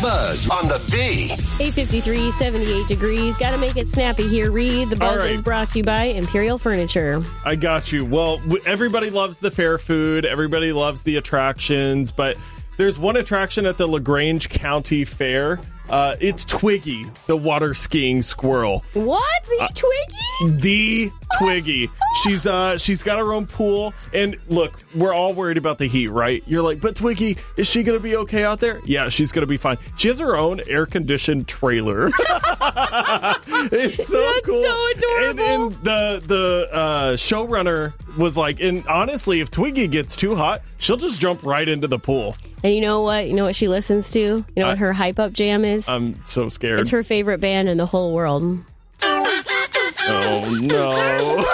Buzz on the B. 8:53, 78 degrees. Got to make it snappy here, Reed. The Buzz is brought to you by Imperial Furniture. I got you. Well, everybody loves the fair food. Everybody loves the attractions. But there's one attraction at the LaGrange County Fair. It's Twiggy, the water skiing squirrel. What? The Twiggy? The Twiggy. She's got her own pool. And look, we're all worried about the heat, right? You're like, but Twiggy, is she going to be okay out there? Yeah, she's going to be fine. She has her own air-conditioned trailer. It's so That's cool. So adorable. And the showrunner was like, and honestly, if Twiggy gets too hot, she'll just jump right into the pool. And you know what? You know what she listens to? You know what her hype-up jam is? I'm so scared. It's her favorite band in the whole world. Oh, no.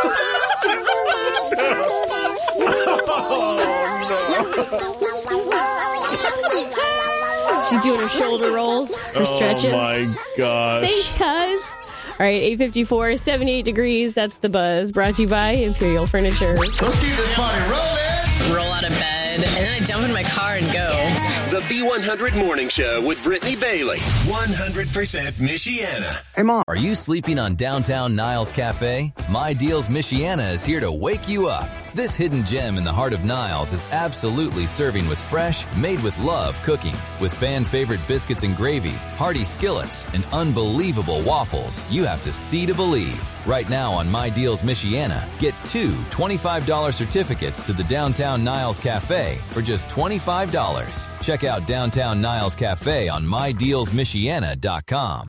She's doing her shoulder rolls, her stretches. Oh, my gosh. Thanks, cuz. All right, 8:54, 78 degrees. That's the Buzz. Brought to you by Imperial Furniture. Let's keep this party rolling. Roll out of bed, and then I jump in my car and go. The B100 Morning Show with Brittany Bailey. 100% Michiana. Hey, Mom. Are you sleeping on downtown Niles Cafe? My Deals Michiana is here to wake you up. This hidden gem in the heart of Niles is absolutely serving with fresh, made with love cooking. With fan-favorite biscuits and gravy, hearty skillets, and unbelievable waffles, you have to see to believe. Right now on My Deals Michiana, get 2 $25 certificates to the Downtown Niles Cafe for just $25. Check out Downtown Niles Cafe on MyDealsMichiana.com.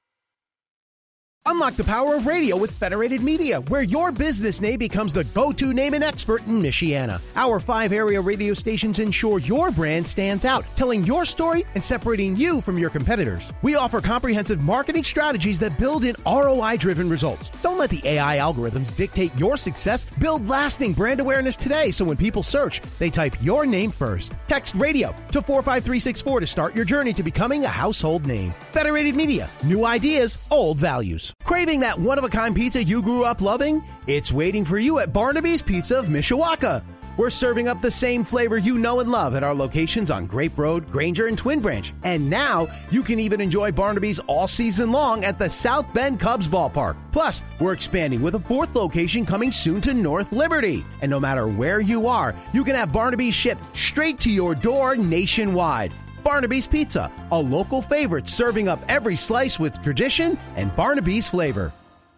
Unlock the power of radio with Federated Media, where your business name becomes the go-to name and expert in Michiana. Our 5 area radio stations ensure your brand stands out, telling your story and separating you from your competitors. We offer comprehensive marketing strategies that build in ROI-driven results. Don't let the AI algorithms dictate your success. Build lasting brand awareness today so when people search, they type your name first. Text radio to 45364 to start your journey to becoming a household name. Federated Media, new ideas, old values. Craving that one-of-a-kind pizza you grew up loving? It's waiting for you at Barnaby's Pizza of Mishawaka. We're serving up the same flavor you know and love at our locations on Grape Road, Granger, and Twin Branch. And now, you can even enjoy Barnaby's all season long at the South Bend Cubs Ballpark. Plus, we're expanding with a 4th location coming soon to North Liberty. And no matter where you are, you can have Barnaby's shipped straight to your door nationwide. Barnaby's Pizza, a local favorite serving up every slice with tradition and Barnaby's flavor.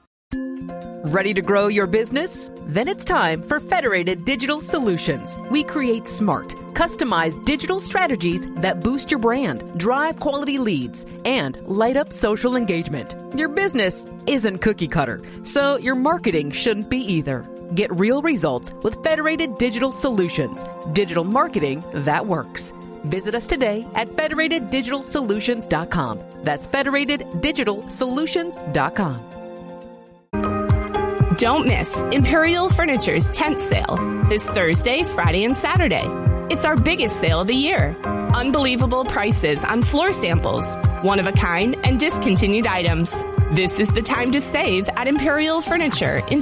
Ready to grow your business? Then it's time for Federated Digital Solutions. We create smart, customized digital strategies that boost your brand, drive quality leads, and light up social engagement. Your business isn't cookie cutter, so your marketing shouldn't be either. Get real results with Federated Digital Solutions. Digital marketing that works. Visit us today at federateddigitalsolutions.com. That's federateddigitalsolutions.com. Don't miss Imperial Furniture's tent sale this Thursday, Friday, and Saturday. It's our biggest sale of the year. Unbelievable prices on floor samples, one-of-a-kind and discontinued items. This is the time to save at Imperial Furniture in